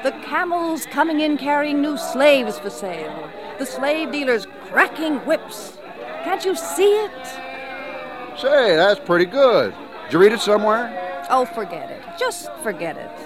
The camels coming in carrying new slaves for sale. The slave dealers cracking whips. Can't you see it? Say, that's pretty good. Did you read it somewhere? Oh, forget it. Just forget it.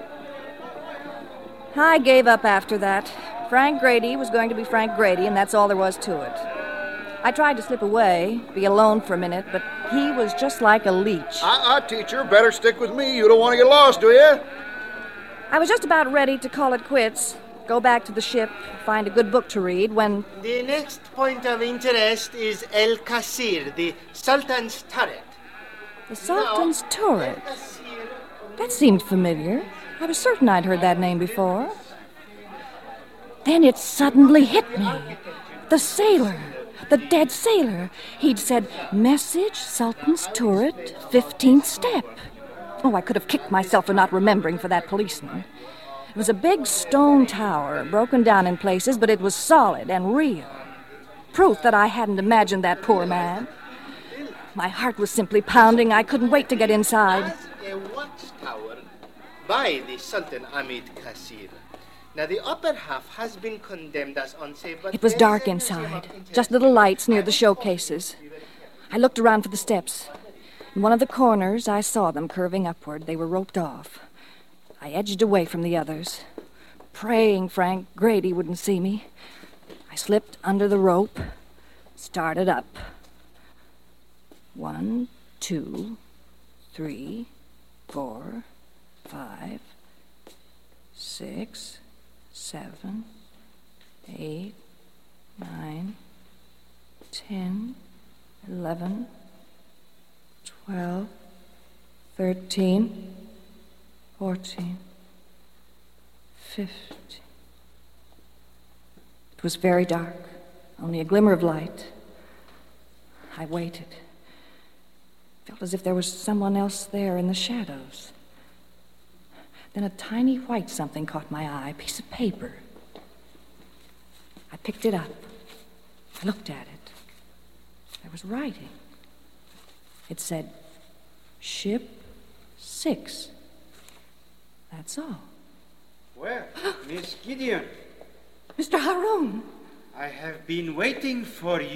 I gave up after that. Frank Grady was going to be Frank Grady, and that's all there was to it. I tried to slip away, be alone for a minute, but he was just like a leech. Teacher, better stick with me. You don't want to get lost, do you? I was just about ready to call it quits, go back to the ship, find a good book to read, when... The next point of interest is El Qasir, the Sultan's turret. The Sultan's turret? That seemed familiar. I was certain I'd heard that name before. Then it suddenly hit me. The sailor. The dead sailor. He'd said, "Message, Sultan's turret, 15th step." Oh, I could have kicked myself for not remembering for that policeman. It was a big stone tower, broken down in places, but it was solid and real. Proof that I hadn't imagined that poor man. My heart was simply pounding. I couldn't wait to get inside. A watchtower by the Sultan Ahmed Qasir. Now, the upper half has been condemned as unsafe, but... It was dark inside, just little lights near the showcases. I looked around for the steps. In one of the corners, I saw them curving upward. They were roped off. I edged away from the others, praying Frank Grady wouldn't see me. I slipped under the rope, started up. 1, 2, 3, 4, 5, 6, 7, 8, 9, 10, 11, 12, 13, 14, 15. It was very dark, only a glimmer of light. I waited. Felt as if there was someone else there in the shadows. Then a tiny white something caught my eye, a piece of paper. I picked it up. I looked at it. There was writing. It said, Ship 6. That's all. Well, Miss Gideon. Mr. Haroun. I have been waiting for you.